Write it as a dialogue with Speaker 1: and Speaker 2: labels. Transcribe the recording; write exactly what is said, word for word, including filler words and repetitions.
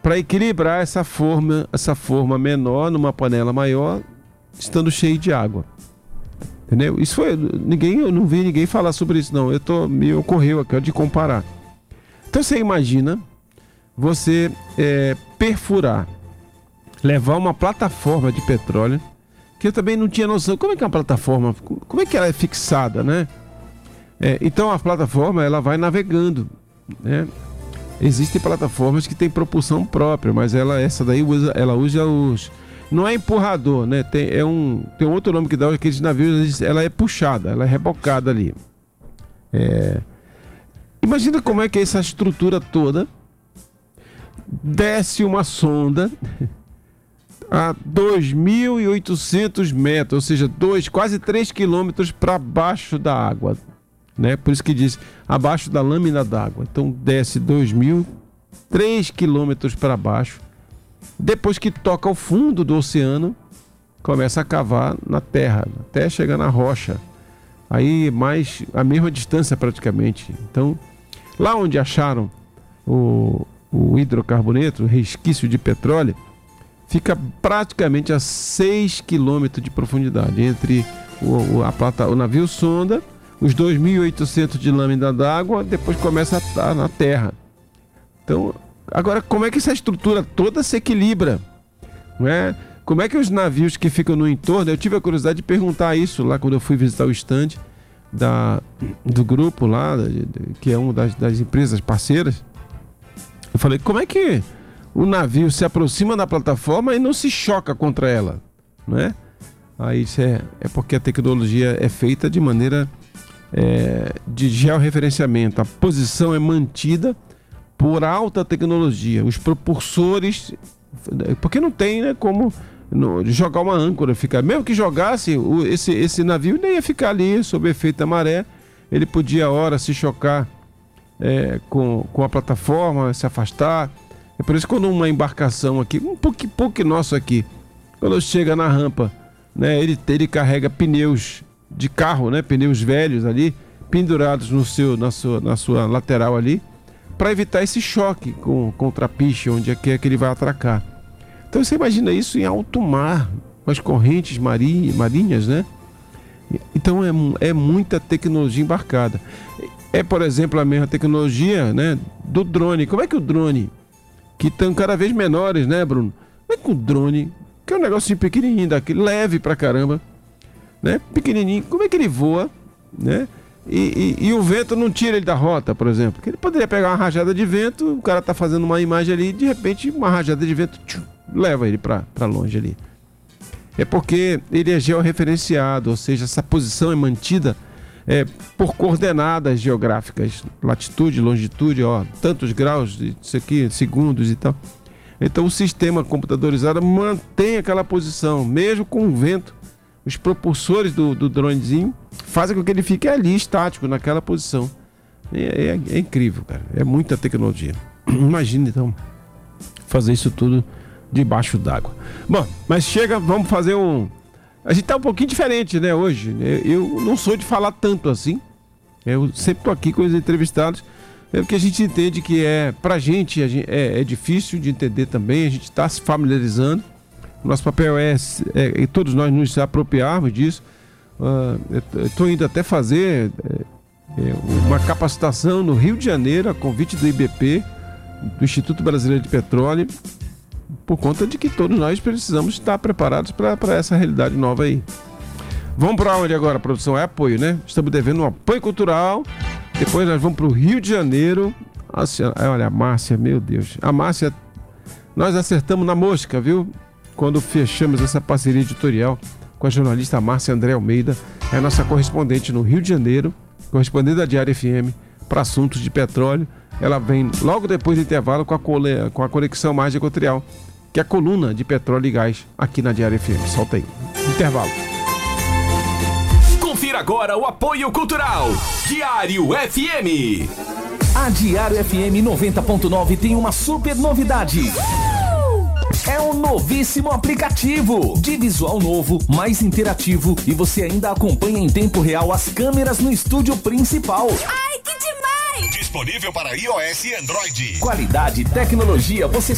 Speaker 1: para equilibrar essa forma, essa forma menor numa panela maior, estando cheio de água. Entendeu? Isso foi, ninguém, eu não vi ninguém falar sobre isso, não. Eu tô, me ocorreu aqui, ó, de comparar. Então você imagina você é, perfurar, levar uma plataforma de petróleo, que eu também não tinha noção. Como é que é uma plataforma? Como é que ela é fixada, né? É, então a plataforma, ela vai navegando, né? Existem plataformas que têm propulsão própria, mas ela, essa daí usa, ela usa os... Não é empurrador, né? Tem, é um, tem outro nome que dá aqueles navios, ela é puxada, ela é rebocada ali. É... Imagina como é que é essa estrutura toda. Desce uma sonda a dois mil e oitocentos metros, ou seja, dois, quase três quilômetros para baixo da água, né? Por isso que diz abaixo da lâmina d'água. Então desce dois mil, três quilômetros para baixo. Depois que toca o fundo do oceano, começa a cavar na terra, até chegar na rocha. Aí mais a mesma distância praticamente. Então, lá onde acharam o, o hidrocarboneto, o resquício de petróleo, fica praticamente a seis quilômetros de profundidade entre o, o, a plata, o navio sonda, os dois mil e oitocentos de lâmina d'água, depois começa a estar na terra. Então, agora, como é que essa estrutura toda se equilibra? Não é? Como é que os navios que ficam no entorno... Eu tive a curiosidade de perguntar isso lá quando eu fui visitar o stand da, do grupo lá, que é uma das, das empresas parceiras. Eu falei, como é que o navio se aproxima da plataforma e não se choca contra ela? Não é? Aí isso é, é porque a tecnologia é feita de maneira é, de georreferenciamento. A posição é mantida por alta tecnologia. Os propulsores... Porque não tem, né, como no, jogar uma âncora. Ficar, mesmo que jogasse, o, esse, esse navio nem ia ficar ali sob efeito da maré. Ele podia, a hora, se chocar é, com, com a plataforma, se afastar. É por isso que quando uma embarcação aqui, um pouquinho, pouco nosso aqui, quando chega na rampa, né, ele, ele carrega pneus de carro, né, pneus velhos ali, pendurados no seu, na, sua, na sua lateral ali, para evitar esse choque com, com o trapiche, onde é que, é que ele vai atracar. Então você imagina isso em alto mar, com as correntes marinha, marinhas, né? Então é, é muita tecnologia embarcada. É, por exemplo, a mesma tecnologia, né, do drone. Como é que o drone, que estão cada vez menores, né, Bruno? Como é que o drone, que é um negocinho pequenininho daquele, leve pra caramba, né? Pequenininho, como é que ele voa, né? E, e, e o vento não tira ele da rota, por exemplo. Porque ele poderia pegar uma rajada de vento, o cara tá fazendo uma imagem ali, e de repente uma rajada de vento tchum, leva ele para longe ali. É porque ele é georreferenciado, ou seja, essa posição é mantida é, por coordenadas geográficas, latitude, longitude, ó, tantos graus, isso aqui, segundos e tal. Então o sistema computadorizado mantém aquela posição, mesmo com o vento. Os propulsores do, do dronezinho fazem com que ele fique ali, estático, naquela posição. É, é, é incrível, cara. É muita tecnologia. Imagina, então, fazer isso tudo debaixo d'água. Bom, mas chega, vamos fazer um... A gente tá um pouquinho diferente, né, hoje. Eu não sou de falar tanto assim. Eu sempre tô aqui com os entrevistados. É porque a gente entende que é... Pra gente, a gente é, é difícil de entender também. A gente tá se familiarizando. Nosso papel é, é, é todos nós nos apropriarmos disso. Uh, Estou indo até fazer é, é, uma capacitação no Rio de Janeiro, a convite do I B P, do Instituto Brasileiro de Petróleo, por conta de que todos nós precisamos estar preparados para essa realidade nova aí. Vamos para onde agora? A produção é apoio, né? Estamos devendo um apoio cultural. Depois nós vamos para o Rio de Janeiro. Nossa, olha, a Márcia, meu Deus. A Márcia, nós acertamos na mosca, viu? Quando fechamos essa parceria editorial com a jornalista Márcia André Almeida, é a nossa correspondente no Rio de Janeiro, correspondente da Diário F M para assuntos de petróleo. Ela vem logo depois do intervalo com a, cole... com a Conexão Mais Equatorial, que é a coluna de petróleo e gás aqui na Diário F M. Solta aí. Intervalo.
Speaker 2: Confira agora o apoio cultural. Diário F M. A Diário F M noventa ponto nove tem uma super novidade. É um novíssimo aplicativo, de visual novo, mais interativo, e você ainda acompanha em tempo real as câmeras no estúdio principal.
Speaker 3: Ai, que demais!
Speaker 4: Disponível para iOS e Android.
Speaker 2: Qualidade e tecnologia você